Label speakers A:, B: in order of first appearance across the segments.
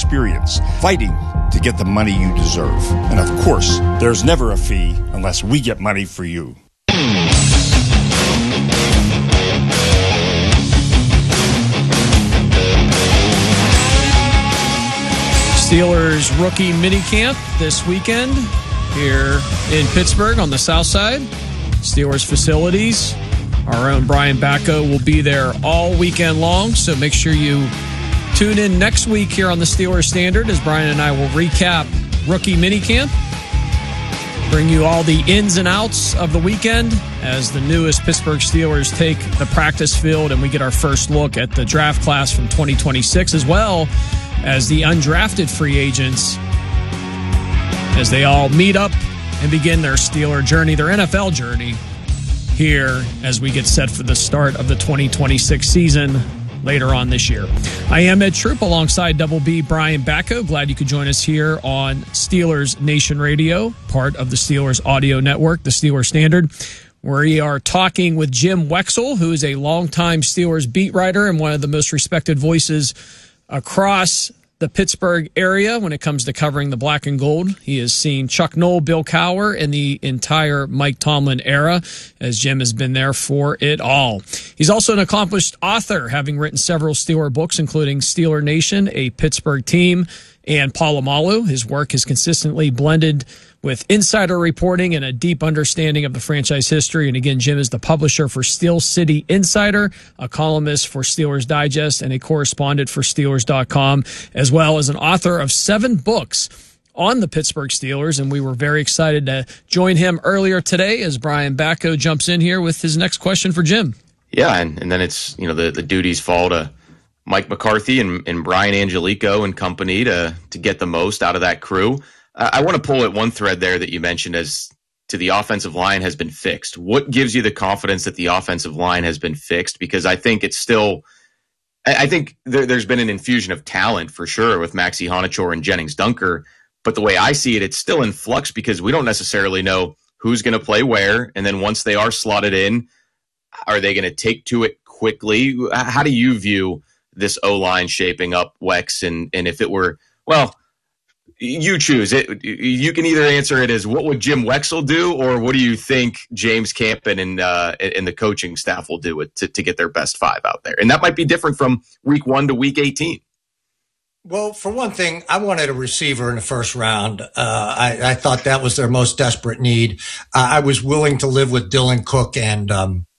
A: experience, fighting to get the money you deserve. And of course, there's never a fee unless we get money for you.
B: Steelers rookie minicamp this weekend here in Pittsburgh on the south side. Steelers facilities. Our own Brian Backo will be there all weekend long, so make sure you tune in next week here on the Steelers Standard as Brian and I will recap rookie minicamp, bring you all the ins and outs of the weekend as the newest Pittsburgh Steelers take the practice field and we get our first look at the draft class from 2026, as well as the undrafted free agents as they all meet up and begin their Steeler journey, their NFL journey, here as we get set for the start of the 2026 season later on this year. I am Ed Troop alongside Double B Brian Backo. Glad you could join us here on Steelers Nation Radio, part of the Steelers audio network, the Steelers Standard. We are talking with Jim Wexell, who is a longtime Steelers beat writer and one of the most respected voices across the Pittsburgh area when it comes to covering the black and gold. He has seen Chuck Noll, Bill Cowher, and the entire Mike Tomlin era, as Jim has been there for it all. He's also an accomplished author, having written several Steeler books, including Steeler Nation, A Pittsburgh Team, and Palomalu. His work has consistently blended with insider reporting and a deep understanding of the franchise history. And again, Jim is the publisher for Steel City Insider, a columnist for Steelers Digest, and a correspondent for Steelers.com, as well as an author of 7 books on the Pittsburgh Steelers. And we were very excited to join him earlier today as Brian Backo jumps in here with his next question for Jim.
C: Yeah, and then it's, the duties fall to Mike McCarthy and Brian Angelico and company to get the most out of that crew. I want to pull at one thread there that you mentioned as to the offensive line has been fixed. What gives you the confidence that the offensive line has been fixed? Because I think it's still – I think there's been an infusion of talent for sure with Maxi Honachor and Jennings Dunker. But the way I see it, it's still in flux because we don't necessarily know who's going to play where. And then once they are slotted in, are they going to take to it quickly? How do you view this O-line shaping up, Wex? And if it were – well – you choose it. You can either answer it as what would Jim Wexell do, or what do you think James Campen and the coaching staff will do to get their best 5 out there? And that might be different from week 1 to week 18.
D: Well, for one thing, I wanted a receiver in the first round. I thought that was their most desperate need. I was willing to live with Dylan Cook and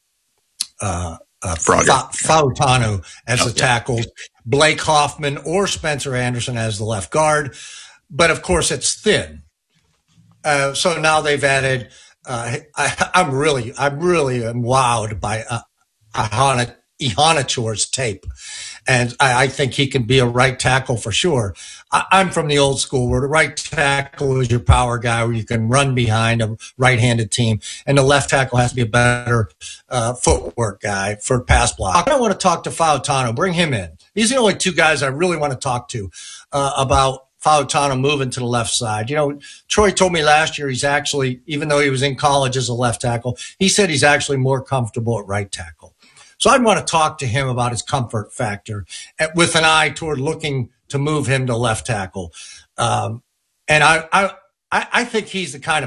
D: Fautanu as the tackles, Blake Hoffman or Spencer Anderson as the left guard. But of course, it's thin. So now they've added. I'm really wowed by Ihanachore's tape, and I think he can be a right tackle for sure. I'm from the old school where the right tackle is your power guy, where you can run behind a right-handed team, and the left tackle has to be a better footwork guy for pass block. I want to talk to Fautanu. Bring him in. These are the only 2 guys I really want to talk to about Fautanu moving to the left side. Troy told me last year he's actually, even though he was in college as a left tackle, he said he's actually more comfortable at right tackle. So I'd want to talk to him about his comfort factor with an eye toward looking to move him to left tackle. And I think he's the kind of